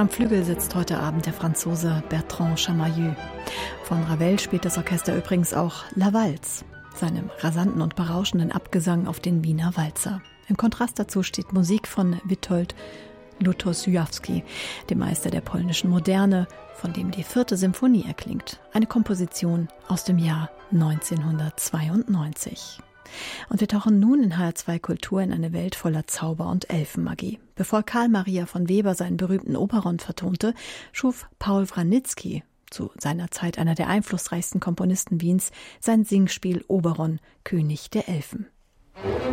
Am Flügel sitzt heute Abend der Franzose Bertrand Chamayeux. Von Ravel spielt das Orchester übrigens auch La Valse, seinem rasanten und berauschenden Abgesang auf den Wiener Walzer. Im Kontrast dazu steht Musik von Witold Lutosławski, dem Meister der polnischen Moderne, von dem die 4. Symphonie erklingt. Eine Komposition aus dem Jahr 1992. Und wir tauchen nun in HR2 Kultur in eine Welt voller Zauber und Elfenmagie. Bevor Karl Maria von Weber seinen berühmten Oberon vertonte, schuf Paul Wranitzky, zu seiner Zeit einer der einflussreichsten Komponisten Wiens, sein Singspiel Oberon, König der Elfen.